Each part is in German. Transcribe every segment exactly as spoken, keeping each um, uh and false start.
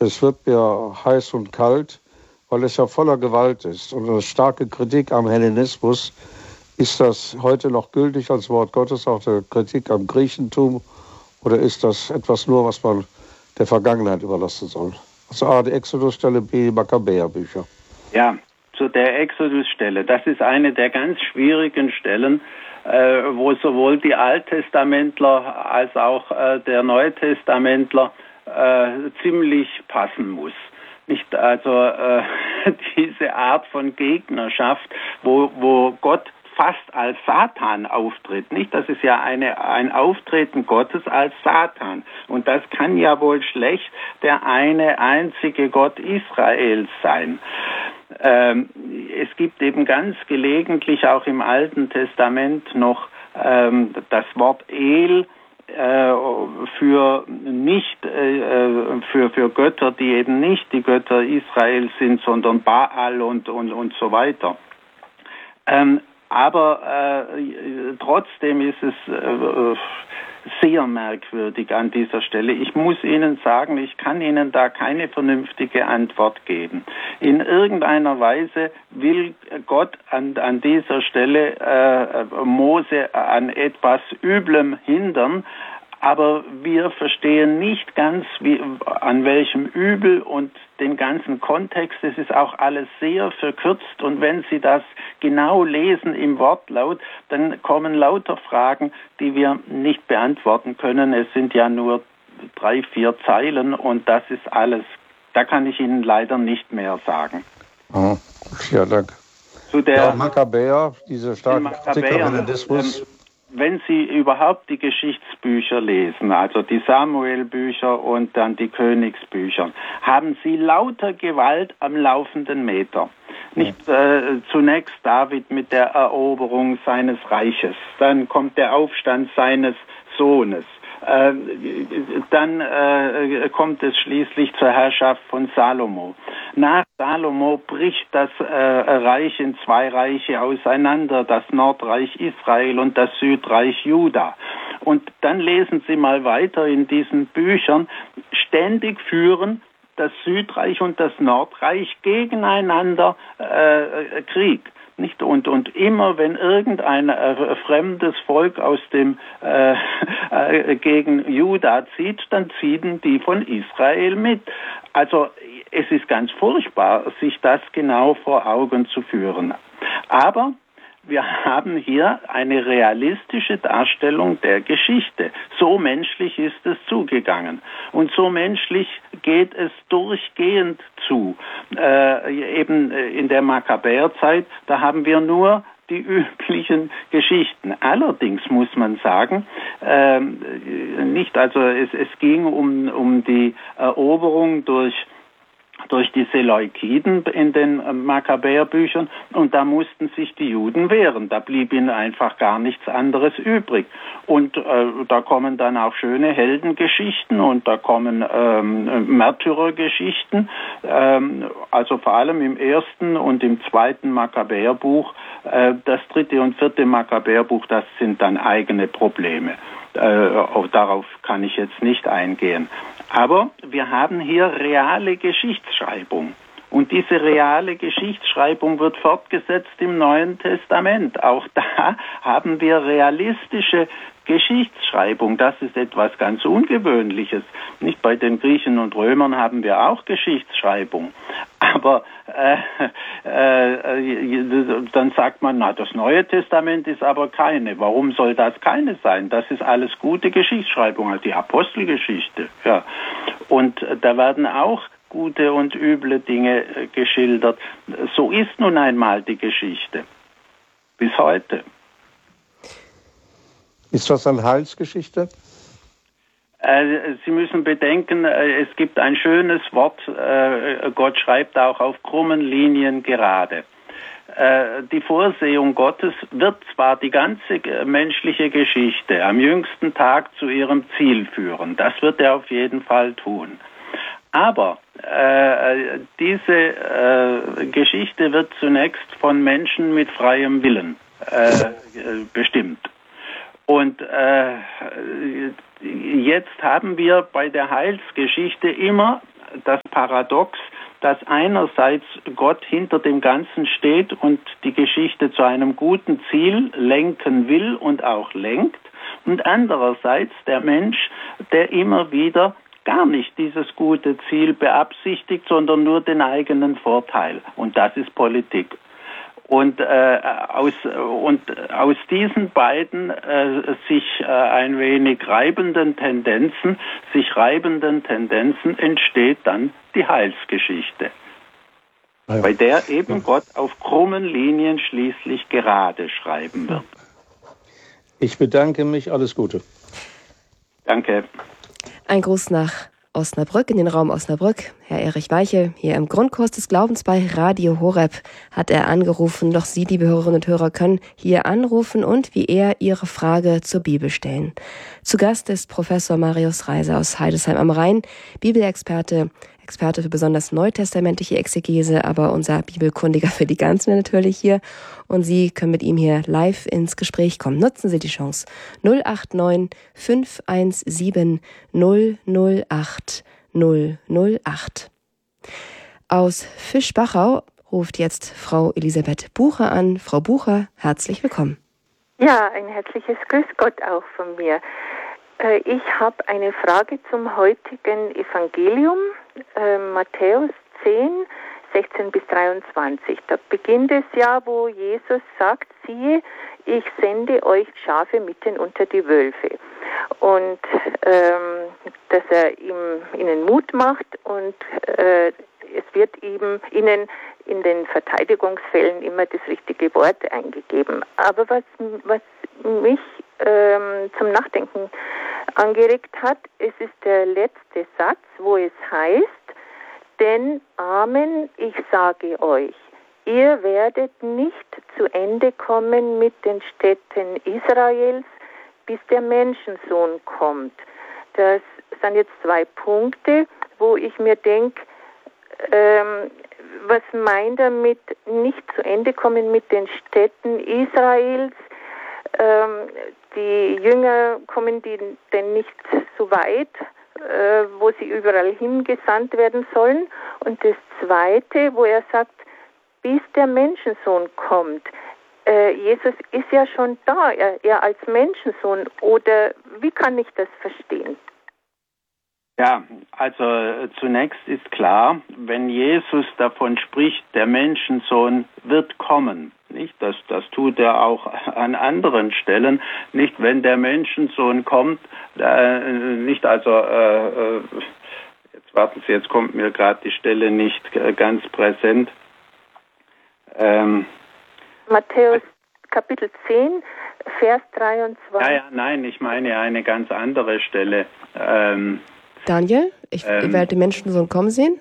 es wird mir heiß und kalt, weil es ja voller Gewalt ist. Und eine starke Kritik am Hellenismus, ist das heute noch gültig als Wort Gottes, auch der Kritik am Griechentum, oder ist das etwas nur, was man der Vergangenheit überlassen soll? Also A, die Exodus-Stelle, B, die Makkabäerbücher. Ja, zu der Exodus-Stelle. Das ist eine der ganz schwierigen Stellen, äh, wo sowohl die Alttestamentler als auch äh, der Neutestamentler äh, ziemlich passen muss. Nicht also äh, diese Art von Gegnerschaft, wo, wo Gott fast als Satan auftritt, nicht? Das ist ja eine, ein Auftreten Gottes als Satan. Und das kann ja wohl schlecht der eine einzige Gott Israels sein. Ähm, es gibt eben ganz gelegentlich auch im Alten Testament noch ähm, das Wort El äh, für nicht äh, für für Götter, die eben nicht die Götter Israels sind, sondern Baal und und und so weiter. Ähm, Aber äh, trotzdem ist es äh, sehr merkwürdig an dieser Stelle. Ich muss Ihnen sagen, ich kann Ihnen da keine vernünftige Antwort geben. In irgendeiner Weise will Gott an, an dieser Stelle äh, Mose an etwas Üblem hindern, aber wir verstehen nicht ganz, wie, an welchem Übel und den ganzen Kontext. Es ist auch alles sehr verkürzt, und wenn Sie das genau lesen im Wortlaut, dann kommen lauter Fragen, die wir nicht beantworten können. Es sind ja nur drei, vier Zeilen, und das ist alles. Da kann ich Ihnen leider nicht mehr sagen. Oh, ja, danke. Zu der ja, Makkabäer, diese starke Kritik am Hellenismus. Ähm, Wenn Sie überhaupt die Geschichtsbücher lesen, also die Samuel-Bücher und dann die Königsbücher, haben Sie lauter Gewalt am laufenden Meter. Nicht äh, zunächst David mit der Eroberung seines Reiches, dann kommt der Aufstand seines Sohnes. Äh, dann äh, kommt es schließlich zur Herrschaft von Salomo. Nach Salomo bricht das äh, Reich in zwei Reiche auseinander, das Nordreich Israel und das Südreich Juda. Und dann lesen Sie mal weiter in diesen Büchern, ständig führen das Südreich und das Nordreich gegeneinander äh, Krieg. Nicht? Und, und immer, wenn irgendein äh, fremdes Volk aus dem äh, äh, gegen Juda zieht, dann ziehen die von Israel mit. Also es ist ganz furchtbar, sich das genau vor Augen zu führen. Aber wir haben hier eine realistische Darstellung der Geschichte. So menschlich ist es zugegangen. Und so menschlich geht es durchgehend zu. Äh, eben in der Makkabäerzeit, da haben wir nur die üblichen Geschichten. Allerdings muss man sagen, äh, nicht, also es, es ging um, um die Eroberung durch durch die Seleukiden in den Makkabäerbüchern, und da mussten sich die Juden wehren. Da blieb ihnen einfach gar nichts anderes übrig. Und äh, da kommen dann auch schöne Heldengeschichten, und da kommen ähm, Märtyrergeschichten. Ähm, also vor allem im ersten und im zweiten Makkabäerbuch. Äh, das dritte und vierte Makkabäerbuch, das sind dann eigene Probleme. Äh, darauf kann ich jetzt nicht eingehen. Aber wir haben hier reale Geschichtsschreibung. Und diese reale Geschichtsschreibung wird fortgesetzt im Neuen Testament. Auch da haben wir realistische Geschichtsschreibung. Das ist etwas ganz Ungewöhnliches. Nicht bei den Griechen und Römern haben wir auch Geschichtsschreibung. Aber äh, äh, dann sagt man, na, das Neue Testament ist aber keine. Warum soll das keine sein? Das ist alles gute Geschichtsschreibung, also die Apostelgeschichte. Ja. Und da werden auch gute und üble Dinge geschildert. So ist nun einmal die Geschichte. Bis heute. Ist das eine Heilsgeschichte? Äh, Sie müssen bedenken, äh, es gibt ein schönes Wort, äh, Gott schreibt auch auf krummen Linien gerade. Äh, die Vorsehung Gottes wird zwar die ganze menschliche Geschichte am jüngsten Tag zu ihrem Ziel führen, das wird er auf jeden Fall tun. Aber äh, diese äh, Geschichte wird zunächst von Menschen mit freiem Willen äh, bestimmt. Und äh, jetzt haben wir bei der Heilsgeschichte immer das Paradox, dass einerseits Gott hinter dem Ganzen steht und die Geschichte zu einem guten Ziel lenken will und auch lenkt, und andererseits der Mensch, der immer wieder gar nicht dieses gute Ziel beabsichtigt, sondern nur den eigenen Vorteil. Und das ist Politik. Und, äh, aus, und aus diesen beiden äh, sich äh, ein wenig reibenden Tendenzen, sich reibenden Tendenzen entsteht dann die Heilsgeschichte, ja, bei der eben ja. Gott auf krummen Linien schließlich gerade schreiben wird. Ich bedanke mich, alles Gute. Danke. Ein Gruß nach Osnabrück, in den Raum Osnabrück. Herr Erich Weiche, hier im Grundkurs des Glaubens bei Radio Horeb hat er angerufen. Doch Sie, liebe Hörerinnen und Hörer, können hier anrufen und wie er Ihre Frage zur Bibel stellen. Zu Gast ist Professor Marius Reiser aus Heidesheim am Rhein, Bibelexperte, Experte für besonders neutestamentliche Exegese, aber unser Bibelkundiger für die ganzen natürlich hier. Und Sie können mit ihm hier live ins Gespräch kommen. Nutzen Sie die Chance. null acht neun fünf eins sieben null null acht null null acht. Aus Fischbachau ruft jetzt Frau Elisabeth Bucher an. Frau Bucher, herzlich willkommen. Ja, ein herzliches Grüß Gott auch von mir. Ich habe eine Frage zum heutigen Evangelium, äh, Matthäus zehn, sechzehn bis dreiundzwanzig. Da beginnt es ja, wo Jesus sagt, siehe, ich sende euch Schafe mitten unter die Wölfe. Und ähm, dass er ihm, ihnen Mut macht und äh, es wird ihm, ihnen in den Verteidigungsfällen immer das richtige Wort eingegeben. Aber was, was mich ähm, zum Nachdenken angeregt hat, es ist der letzte Satz, wo es heißt, denn Amen, ich sage euch, ihr werdet nicht zu Ende kommen mit den Städten Israels, bis der Menschensohn kommt. Das sind jetzt zwei Punkte, wo ich mir denke, ähm, was meint er mit nicht zu Ende kommen mit den Städten Israels? Ähm, die Jünger kommen die denn nicht so weit, äh, wo sie überall hingesandt werden sollen. Und das Zweite, wo er sagt, bis der Menschensohn kommt. Äh, Jesus ist ja schon da, er, er als Menschensohn. Oder wie kann ich das verstehen? Ja, also zunächst ist klar, wenn Jesus davon spricht, der Menschensohn wird kommen, nicht? Das, das tut er auch an anderen Stellen, nicht? Wenn der Menschensohn kommt, äh, nicht also, äh, jetzt warten Sie, jetzt kommt mir gerade die Stelle nicht ganz präsent. Ähm, Matthäus Kapitel zehn, Vers dreiundzwanzig. Ja, ja, nein, ich meine eine ganz andere Stelle. Ähm, Daniel, ich ähm, werde den Menschensohn kommen sehen.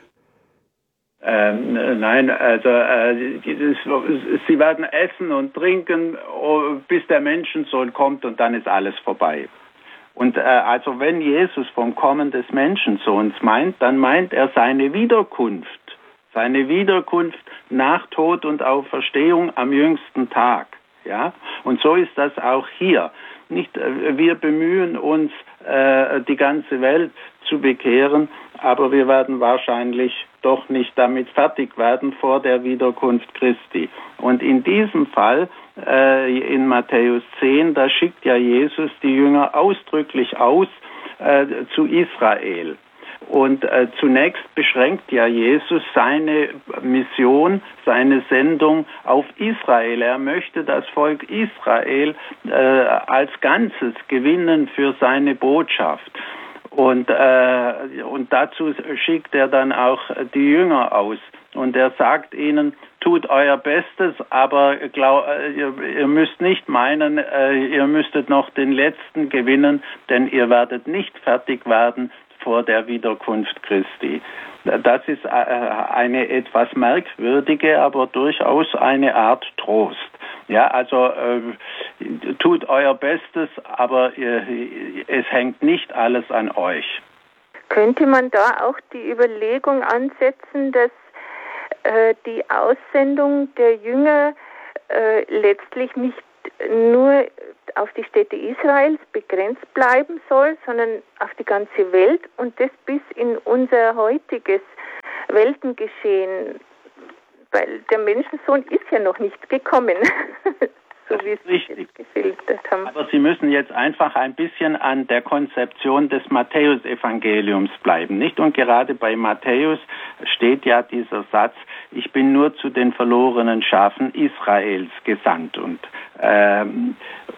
Ähm, nein, also äh, sie werden essen und trinken, bis der Menschensohn kommt und dann ist alles vorbei. Und äh, also wenn Jesus vom Kommen des Menschensohns meint, dann meint er seine Wiederkunft, seine Wiederkunft nach Tod und Auferstehung am jüngsten Tag. Ja, und so ist das auch hier. Nicht, wir bemühen uns, äh, die ganze Welt zu bekehren, aber wir werden wahrscheinlich doch nicht damit fertig werden vor der Wiederkunft Christi. Und in diesem Fall, äh, in Matthäus zehn, da schickt ja Jesus die Jünger ausdrücklich aus äh, zu Israel. Und äh, zunächst beschränkt ja Jesus seine Mission, seine Sendung auf Israel. Er möchte das Volk Israel äh, als Ganzes gewinnen für seine Botschaft. Und, äh, und dazu schickt er dann auch die Jünger aus. Und er sagt ihnen, tut euer Bestes, aber glaub, ihr, ihr müsst nicht meinen, äh, ihr müsstet noch den Letzten gewinnen, denn ihr werdet nicht fertig werden vor der Wiederkunft Christi. Das ist eine etwas merkwürdige, aber durchaus eine Art Trost. Ja, also äh, tut euer Bestes, aber äh, es hängt nicht alles an euch. Könnte man da auch die Überlegung ansetzen, dass äh, die Aussendung der Jünger äh, letztlich nicht nur nicht auf die Städte Israels begrenzt bleiben soll, sondern auf die ganze Welt und das bis in unser heutiges Weltengeschehen, weil der Menschensohn ist ja noch nicht gekommen. So wie Sie es jetzt gefiltert haben. Aber Sie müssen jetzt einfach ein bisschen an der Konzeption des Matthäusevangeliums bleiben, nicht? Und gerade bei Matthäus steht ja dieser Satz: Ich bin nur zu den verlorenen Schafen Israels gesandt. Und ähm,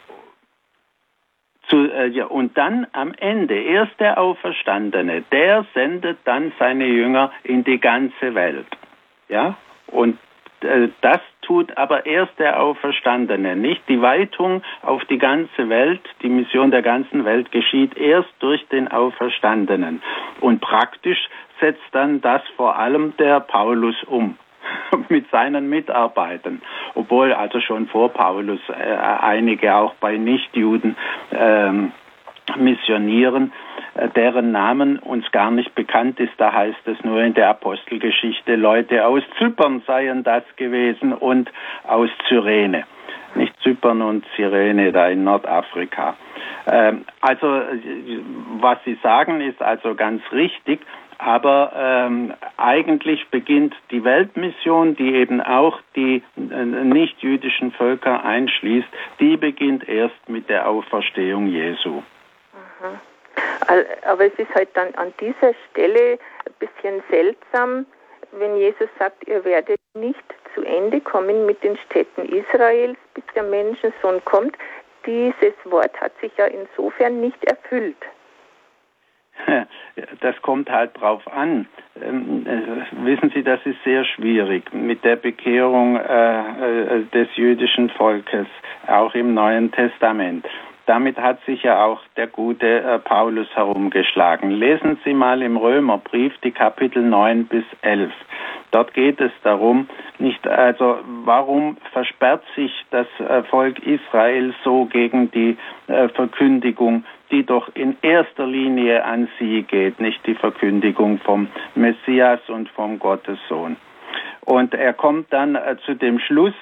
zu, äh, ja, und dann am Ende erst der Auferstandene, der sendet dann seine Jünger in die ganze Welt, ja? Und das tut aber erst der Auferstandene, nicht? Die Weitung auf die ganze Welt, die Mission der ganzen Welt geschieht erst durch den Auferstandenen. Und praktisch setzt dann das vor allem der Paulus um mit seinen Mitarbeitern. Obwohl also schon vor Paulus äh, einige auch bei Nichtjuden ähm, missionieren, deren Namen uns gar nicht bekannt ist. Da heißt es nur in der Apostelgeschichte, Leute aus Zypern seien das gewesen und aus Cyrene. Nicht Zypern und Cyrene da in Nordafrika. Ähm, also was Sie sagen ist also ganz richtig, aber ähm, eigentlich beginnt die Weltmission, die eben auch die äh, nichtjüdischen Völker einschließt, die beginnt erst mit der Auferstehung Jesu. Mhm. Aber es ist halt dann an dieser Stelle ein bisschen seltsam, wenn Jesus sagt, ihr werdet nicht zu Ende kommen mit den Städten Israels, bis der Menschensohn kommt. Dieses Wort hat sich ja insofern nicht erfüllt. Das kommt halt drauf an. Ähm, äh, wissen Sie, das ist sehr schwierig mit der Bekehrung äh, äh, des jüdischen Volkes, auch im Neuen Testament. Damit hat sich ja auch der gute äh, Paulus herumgeschlagen. Lesen Sie mal im Römerbrief die Kapitel neun bis elf. Dort geht es darum, nicht, also warum versperrt sich das äh, Volk Israel so gegen die äh, Verkündigung, die doch in erster Linie an sie geht, nicht die Verkündigung vom Messias und vom Gottessohn. Und er kommt dann äh, zu dem Schluss,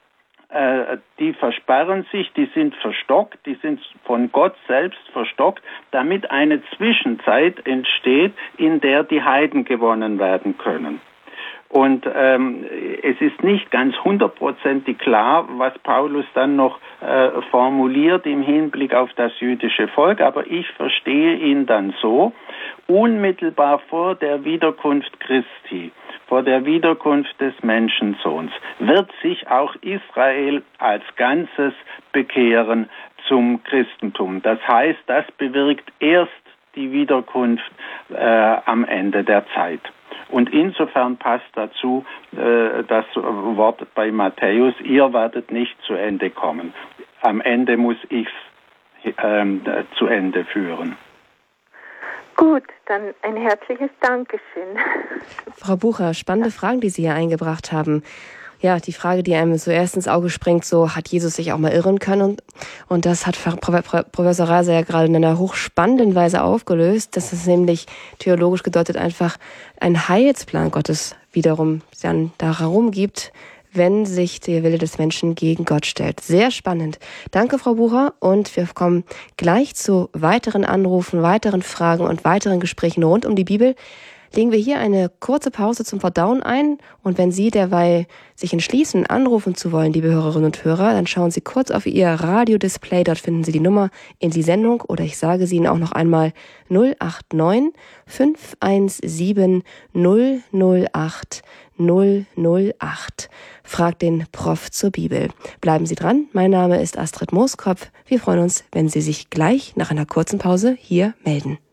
die versperren sich, die sind verstockt, die sind von Gott selbst verstockt, damit eine Zwischenzeit entsteht, in der die Heiden gewonnen werden können. Und ähm, es ist nicht ganz hundertprozentig klar, was Paulus dann noch äh, formuliert im Hinblick auf das jüdische Volk, aber ich verstehe ihn dann so: Unmittelbar vor der Wiederkunft Christi, vor der Wiederkunft des Menschensohns, wird sich auch Israel als Ganzes bekehren zum Christentum. Das heißt, das bewirkt erst die Wiederkunft äh, am Ende der Zeit. Und insofern passt dazu äh, das Wort bei Matthäus: Ihr werdet nicht zu Ende kommen. Am Ende muss ich es äh, zu Ende führen. Gut, dann ein herzliches Dankeschön. Frau Bucher, spannende Fragen, die Sie hier eingebracht haben. Ja, die Frage, die einem zuerst ins Auge springt, so, hat Jesus sich auch mal irren können? Und, und das hat Professor Raser ja gerade in einer hochspannenden Weise aufgelöst. Das ist nämlich theologisch gedeutet einfach ein Heilsplan Gottes wiederum dann da herumgibt, wenn sich der Wille des Menschen gegen Gott stellt. Sehr spannend. Danke, Frau Bucher. Und wir kommen gleich zu weiteren Anrufen, weiteren Fragen und weiteren Gesprächen rund um die Bibel. Legen wir hier eine kurze Pause zum Verdauen ein. Und wenn Sie derweil sich entschließen, anrufen zu wollen, liebe Hörerinnen und Hörer, dann schauen Sie kurz auf Ihr Radiodisplay. Dort finden Sie die Nummer in die Sendung. Oder ich sage sie Ihnen auch noch einmal: null acht neun fünf eins sieben null null acht null null acht. Fragt den Prof zur Bibel. Bleiben Sie dran. Mein Name ist Astrid Mooskopf. Wir freuen uns, wenn Sie sich gleich nach einer kurzen Pause hier melden.